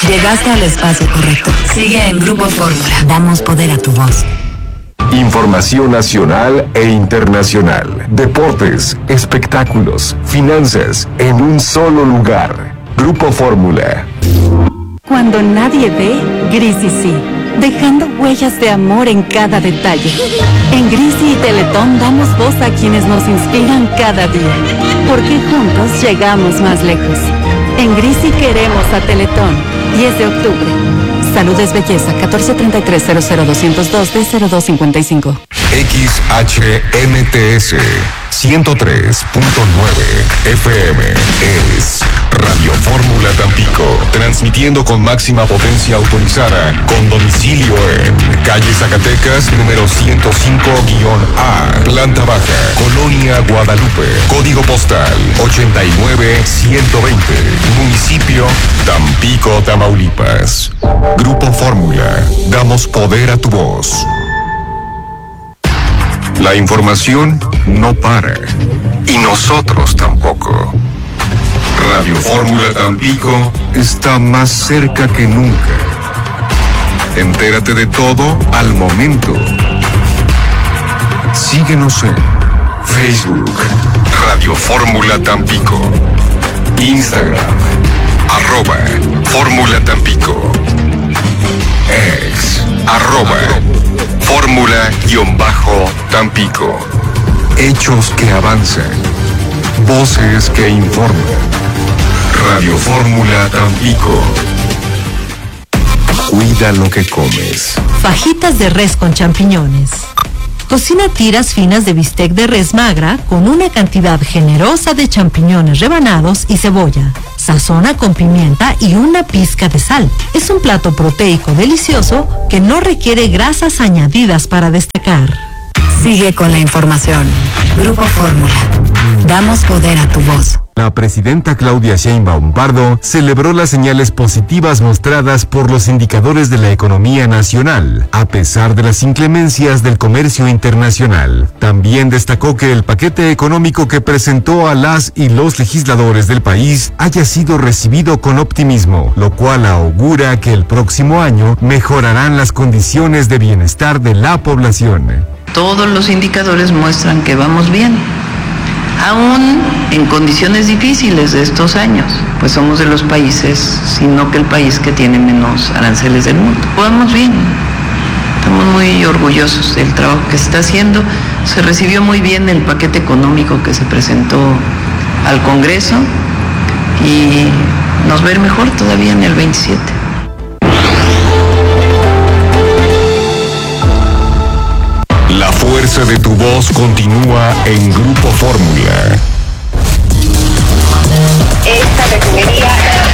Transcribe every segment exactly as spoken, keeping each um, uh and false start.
Llegaste al espacio correcto. Sigue en Grupo Fórmula. Damos poder a tu voz. Información nacional e internacional. Deportes, espectáculos, finanzas, en un solo lugar. Grupo Fórmula. Cuando nadie ve, Grisi sí, dejando huellas de amor en cada detalle. En Grisi y Teletón damos voz a quienes nos inspiran cada día, porque juntos llegamos más lejos. En Grisi queremos a Teletón. diez de octubre. Salud es belleza. catorce treinta y tres cero cero doscientos dos de cero dos cincuenta y cinco. X H M T S ciento tres punto nueve F M es Radio Fórmula Tampico, transmitiendo con máxima potencia autorizada, con domicilio en calle Zacatecas, número ciento cinco A, planta baja, Colonia Guadalupe, código postal ochenta y nueve ciento veinte, municipio Tampico, Tamaulipas. Grupo Fórmula, damos poder a tu voz. La información no para, y nosotros tampoco. Radio Fórmula Tampico está más cerca que nunca. Entérate de todo al momento. Síguenos en Facebook, Radio Fórmula Tampico, Instagram, arroba Fórmula Tampico, ex, arroba Fórmula-Tampico. Hechos que avanzan, voces que informan. Radio Fórmula Tampico. Cuida lo que comes. Fajitas de res con champiñones. Cocina tiras finas de bistec de res magra con una cantidad generosa de champiñones rebanados y cebolla. Sazona con pimienta y una pizca de sal. Es un plato proteico delicioso que no requiere grasas añadidas para destacar. Sigue con la información. Grupo Fórmula. Damos poder a tu voz. La presidenta Claudia Sheinbaum Pardo celebró las señales positivas mostradas por los indicadores de la economía nacional, a pesar de las inclemencias del comercio internacional. También destacó que el paquete económico que presentó a las y los legisladores del país haya sido recibido con optimismo, lo cual augura que el próximo año mejorarán las condiciones de bienestar de la población. Todos los indicadores muestran que vamos bien, aún en condiciones difíciles de estos años, pues somos de los países, sino que el país que tiene menos aranceles del mundo. Vamos bien, estamos muy orgullosos del trabajo que se está haciendo. Se recibió muy bien el paquete económico que se presentó al Congreso y nos va a ir mejor todavía en el veintisiete. La fuerza de tu voz continúa en Grupo Fórmula. Esta refinería.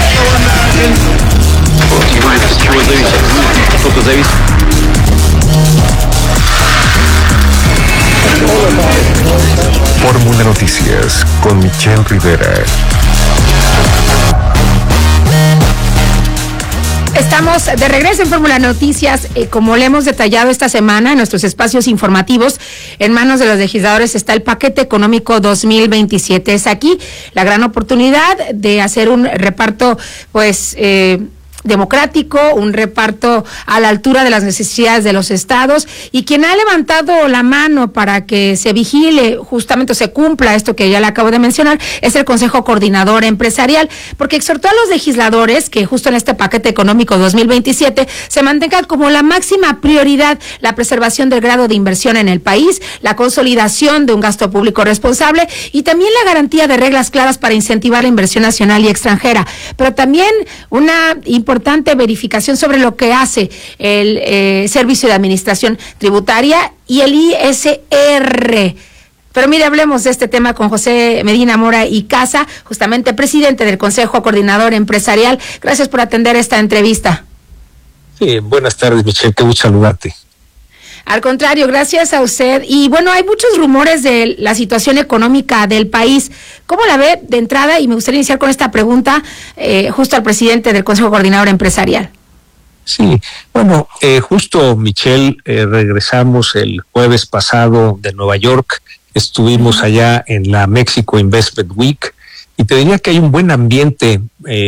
Fórmula Noticias con Michelle Rivera. Estamos de regreso en Fórmula Noticias. Eh, como le hemos detallado esta semana en nuestros espacios informativos, en manos de los legisladores está el paquete económico dos mil veintisiete. Es aquí la gran oportunidad de hacer un reparto, pues, eh, democrático, un reparto a la altura de las necesidades de los estados, y quien ha levantado la mano para que se vigile justamente o se cumpla esto que ya le acabo de mencionar es el Consejo Coordinador Empresarial, porque exhortó a los legisladores que justo en este paquete económico dos mil veintisiete se mantenga como la máxima prioridad la preservación del grado de inversión en el país, la consolidación de un gasto público responsable y también la garantía de reglas claras para incentivar la inversión nacional y extranjera, pero también una importante importante verificación sobre lo que hace el eh, Servicio de Administración Tributaria y el I S R. Pero mire, hablemos de este tema con José Medina Mora y Casa, justamente presidente del Consejo Coordinador Empresarial. Gracias por atender esta entrevista. Sí, buenas tardes, Michelle, qué gusto saludarte. Al contrario, gracias a usted. Y bueno, hay muchos rumores de la situación económica del país. ¿Cómo la ve de entrada? Y me gustaría iniciar con esta pregunta eh, justo al presidente del Consejo Coordinador Empresarial. Sí, bueno, eh, justo, Michelle, eh, regresamos el jueves pasado de Nueva York. Estuvimos allá en la Mexico Investment Week y te diría que hay un buen ambiente eh,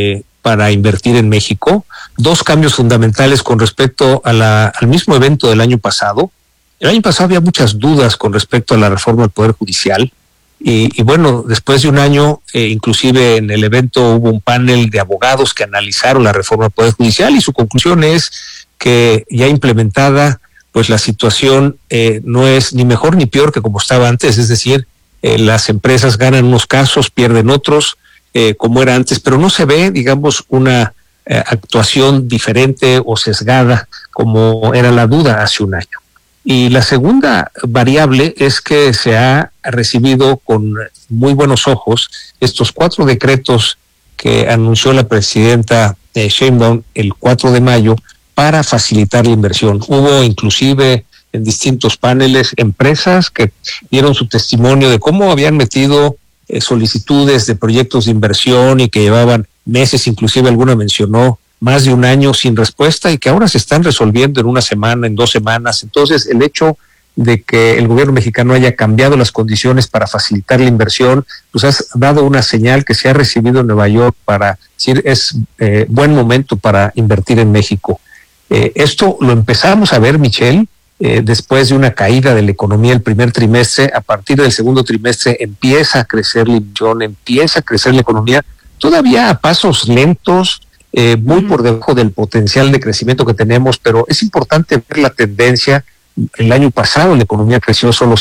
para invertir en México. Dos cambios fundamentales con respecto a la, al mismo evento del año pasado. El año pasado había muchas dudas con respecto a la reforma del Poder Judicial. Y, y bueno, después de un año, eh, inclusive en el evento hubo un panel de abogados que analizaron la reforma del Poder Judicial y su conclusión es que ya implementada, pues la situación eh, no es ni mejor ni peor que como estaba antes, es decir, eh, las empresas ganan unos casos, pierden otros, eh, como era antes, pero no se ve, digamos, una eh, actuación diferente o sesgada como era la duda hace un año. Y la segunda variable es que se ha recibido con muy buenos ojos estos cuatro decretos que anunció la presidenta eh, Sheinbaum el cuatro de mayo para facilitar la inversión. Hubo inclusive en distintos paneles empresas que dieron su testimonio de cómo habían metido eh, solicitudes de proyectos de inversión y que llevaban meses, inclusive alguna mencionó más de un año sin respuesta y que ahora se están resolviendo en una semana, en dos semanas. Entonces, el hecho de que el gobierno mexicano haya cambiado las condiciones para facilitar la inversión, pues has dado una señal que se ha recibido en Nueva York para decir es eh, buen momento para invertir en México. Eh, esto lo empezamos a ver, Michelle, eh, después de una caída de la economía el primer trimestre. A partir del segundo trimestre empieza a crecer la inversión, empieza a crecer la economía, todavía a pasos lentos, Eh, muy por debajo del potencial de crecimiento que tenemos, pero es importante ver la tendencia. El año pasado la economía creció solo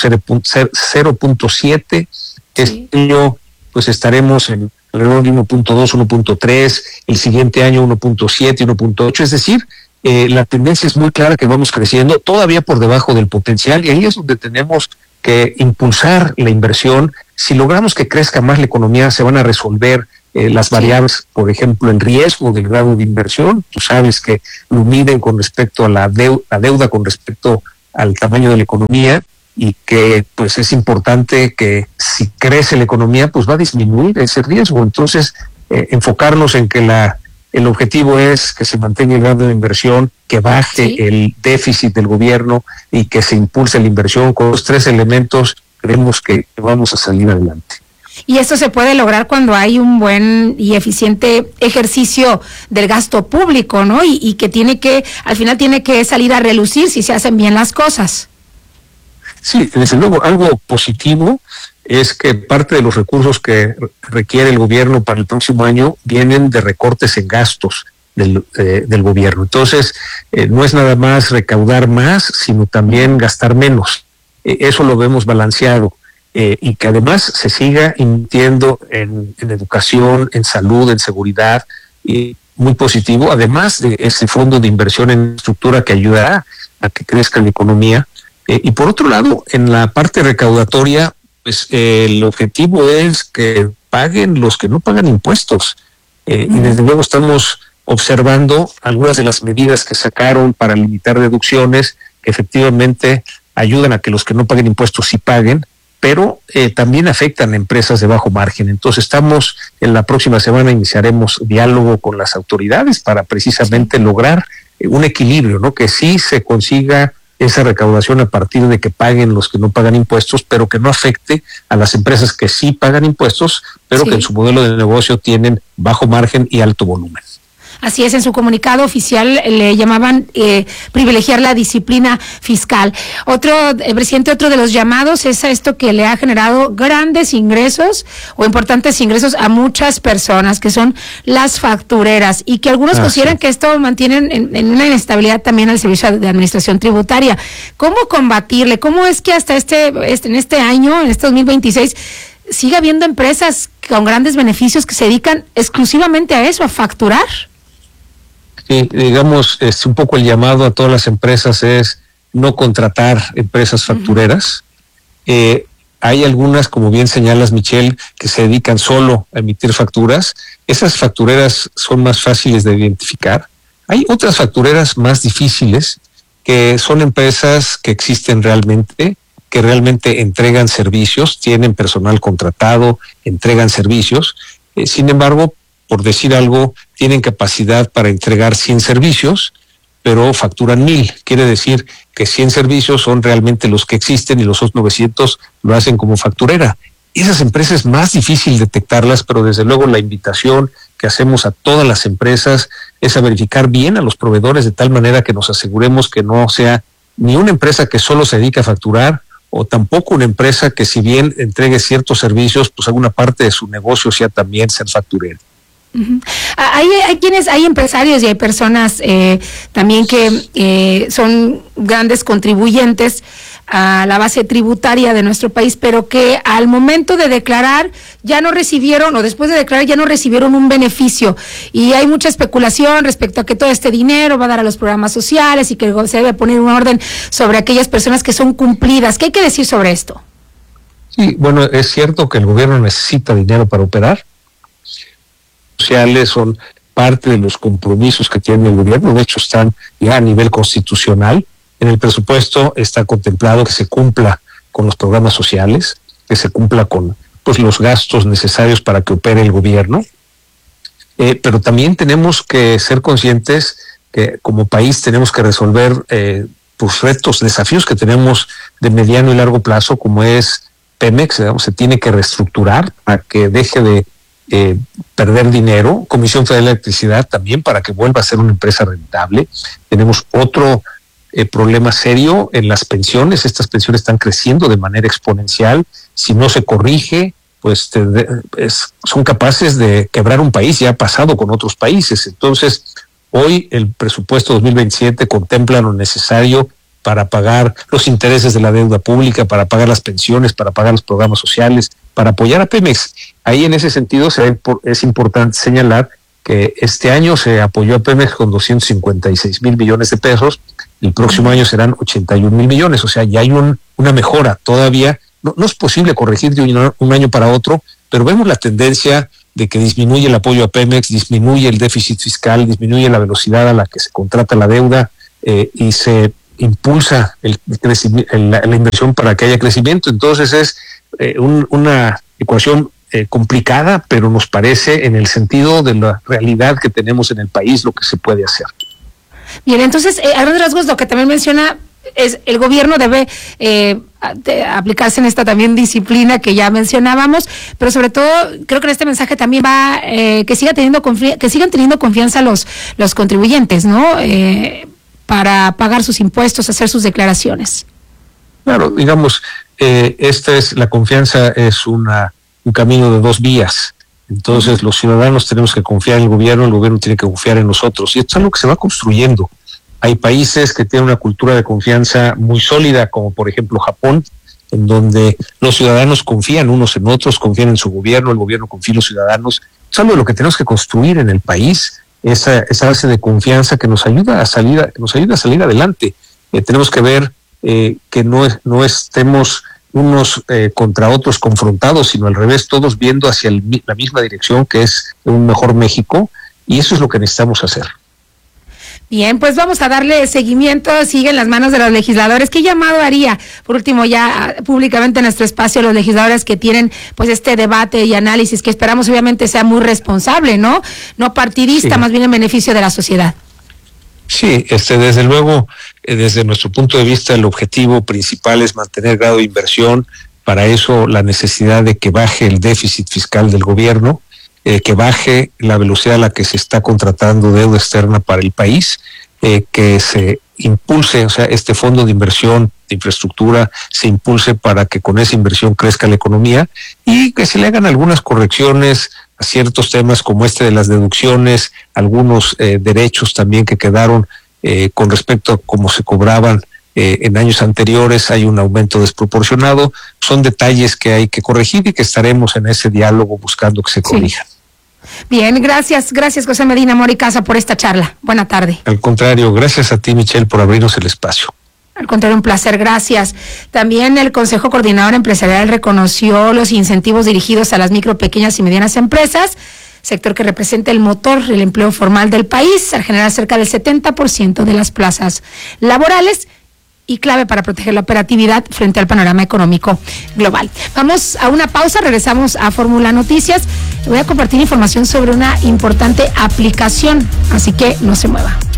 cero punto siete, este año pues estaremos en alrededor de uno punto dos, uno punto tres, el siguiente año uno punto siete, uno punto ocho, es decir, eh, la tendencia es muy clara que vamos creciendo, todavía por debajo del potencial, y ahí es donde tenemos que impulsar la inversión. Si logramos que crezca más la economía, se van a resolver Eh, las variables, por ejemplo, el riesgo del grado de inversión. Tú sabes que lo miden con respecto a la deuda, la deuda con respecto al tamaño de la economía, y que pues es importante que si crece la economía, pues va a disminuir ese riesgo. Entonces, eh, enfocarnos en que la el objetivo es que se mantenga el grado de inversión, que baje sí. el déficit del gobierno y que se impulse la inversión. Con los tres elementos creemos que vamos a salir adelante. Y esto se puede lograr cuando hay un buen y eficiente ejercicio del gasto público, ¿no? Y, y que tiene que, al final tiene que salir a relucir si se hacen bien las cosas. Sí, desde luego, algo positivo es que parte de los recursos que requiere el gobierno para el próximo año vienen de recortes en gastos del, eh, del gobierno. Entonces, eh, no es nada más recaudar más, sino también gastar menos. Eh, eso lo vemos balanceado. Eh, y que además se siga invirtiendo en, en educación, en salud, en seguridad, y muy positivo, además de ese fondo de inversión en estructura que ayudará a que crezca la economía. Eh, y por otro lado, en la parte recaudatoria, pues eh, el objetivo es que paguen los que no pagan impuestos. Eh, mm. Y desde luego estamos observando algunas de las medidas que sacaron para limitar deducciones, que efectivamente ayudan a que los que no paguen impuestos sí paguen, pero eh, también afectan a empresas de bajo margen. Entonces estamos, en la próxima semana iniciaremos diálogo con las autoridades para precisamente sí. lograr eh, un equilibrio, ¿no? Que sí se consiga esa recaudación a partir de que paguen los que no pagan impuestos, pero que no afecte a las empresas que sí pagan impuestos, pero sí. que en su modelo de negocio tienen bajo margen y alto volumen. Así es, en su comunicado oficial le llamaban eh, privilegiar la disciplina fiscal. Otro, eh, presidente, otro de los llamados es a esto que le ha generado grandes ingresos o importantes ingresos a muchas personas, que son las factureras, y que algunos ah, consideran sí. que esto mantiene en, en una inestabilidad también al servicio de administración tributaria. ¿Cómo combatirle? ¿Cómo es que hasta este, este en este año, en este dos mil veintiséis, sigue habiendo empresas con grandes beneficios que se dedican exclusivamente a eso, a facturar? Sí, digamos, es un poco el llamado a todas las empresas es no contratar empresas factureras. Uh-huh. Eh, hay algunas, como bien señalas, Michelle, que se dedican solo a emitir facturas. Esas factureras son más fáciles de identificar. Hay otras factureras más difíciles, que son empresas que existen realmente, que realmente entregan servicios, tienen personal contratado, entregan servicios. Eh, sin embargo, por decir algo, tienen capacidad para entregar cien servicios, pero facturan mil. Quiere decir que cien servicios son realmente los que existen y los otros novecientos lo hacen como facturera. Esas empresas es más difícil detectarlas, pero desde luego la invitación que hacemos a todas las empresas es a verificar bien a los proveedores de tal manera que nos aseguremos que no sea ni una empresa que solo se dedica a facturar o tampoco una empresa que, si bien entregue ciertos servicios, pues alguna parte de su negocio sea también ser facturero. Uh-huh. Hay, hay quienes, hay empresarios y hay personas eh, también que eh, son grandes contribuyentes a la base tributaria de nuestro país, pero que al momento de declarar ya no recibieron, o después de declarar ya no recibieron un beneficio, y hay mucha especulación respecto a que todo este dinero va a dar a los programas sociales y que se debe poner un orden sobre aquellas personas que son cumplidas. ¿Qué hay que decir sobre esto? Sí, bueno, es cierto que el gobierno necesita dinero para operar. Sociales son parte de los compromisos que tiene el gobierno, de hecho están ya a nivel constitucional. En el presupuesto está contemplado que se cumpla con los programas sociales, que se cumpla con pues los gastos necesarios para que opere el gobierno, eh, pero también tenemos que ser conscientes que como país tenemos que resolver eh, pues retos, desafíos que tenemos de mediano y largo plazo, como es Pemex, digamos, se tiene que reestructurar para que deje de eh, perder dinero, Comisión Federal de Electricidad también para que vuelva a ser una empresa rentable. Tenemos otro Eh, problema serio en las pensiones. Estas pensiones están creciendo de manera exponencial. Si no se corrige, pues te de, es, son capaces de quebrar un país. Ya ha pasado con otros países. Entonces, hoy el presupuesto dos mil veintisiete contempla lo necesario para pagar los intereses de la deuda pública, para pagar las pensiones, para pagar los programas sociales, para apoyar a Pemex. Ahí en ese sentido se, es importante señalar que este año se apoyó a Pemex con doscientos cincuenta y seis mil millones de pesos. El próximo año serán ochenta y un mil millones, o sea, ya hay un, una mejora. Todavía no, no es posible corregir de un, un año para otro, pero vemos la tendencia de que disminuye el apoyo a Pemex, disminuye el déficit fiscal, disminuye la velocidad a la que se contrata la deuda eh, y se impulsa el, el, la, la inversión para que haya crecimiento. Entonces es eh, un, una ecuación eh, complicada, pero nos parece en el sentido de la realidad que tenemos en el país lo que se puede hacer. Bien, entonces, eh, a grandes rasgos, lo que también menciona es el gobierno debe eh, de aplicarse en esta también disciplina que ya mencionábamos, pero sobre todo creo que en este mensaje también va eh, que siga teniendo confi- que sigan teniendo confianza los los contribuyentes, ¿no? Eh, para pagar sus impuestos, hacer sus declaraciones. Claro, digamos, eh, esta es la confianza es una un camino de dos vías. Entonces los ciudadanos tenemos que confiar en el gobierno, el gobierno tiene que confiar en nosotros, y esto es algo que se va construyendo. Hay países que tienen una cultura de confianza muy sólida, como por ejemplo Japón, en donde los ciudadanos confían unos en otros, confían en su gobierno, el gobierno confía en los ciudadanos. Es algo de lo que tenemos que construir en el país, esa, esa base de confianza que nos ayuda a salir, que nos ayuda a salir adelante. Eh, tenemos que ver eh, que no, no estemos unos eh, contra otros confrontados, sino al revés, todos viendo hacia el, la misma dirección, que es un mejor México, y eso es lo que necesitamos hacer. Bien, pues vamos a darle seguimiento, sigue en las manos de los legisladores. ¿Qué llamado haría, por último, ya públicamente en nuestro espacio, los legisladores que tienen pues este debate y análisis, que esperamos obviamente sea muy responsable, ¿no? No partidista, sí, más bien en beneficio de la sociedad? Sí, este, desde luego, eh, desde nuestro punto de vista, el objetivo principal es mantener grado de inversión. Para eso, la necesidad de que baje el déficit fiscal del gobierno, eh, que baje la velocidad a la que se está contratando deuda externa para el país, eh, que se impulse, o sea, este fondo de inversión de infraestructura se impulse para que con esa inversión crezca la economía, y que se le hagan algunas correcciones a ciertos temas como este de las deducciones, algunos eh, derechos también que quedaron eh, con respecto a cómo se cobraban eh, en años anteriores. Hay un aumento desproporcionado, son detalles que hay que corregir y que estaremos en ese diálogo buscando que se corrijan. Sí. Bien, gracias, gracias José Medina Mora y Casa por esta charla. Buena tarde. Al contrario, gracias a ti, Michelle, por abrirnos el espacio. Al contrario, un placer, gracias. También el Consejo Coordinador Empresarial reconoció los incentivos dirigidos a las micro, pequeñas y medianas empresas, sector que representa el motor del empleo formal del país, al generar cerca del setenta por ciento de las plazas laborales y clave para proteger la operatividad frente al panorama económico global. Vamos a una pausa, regresamos a Fórmula Noticias. Voy a compartir información sobre una importante aplicación, así que no se mueva.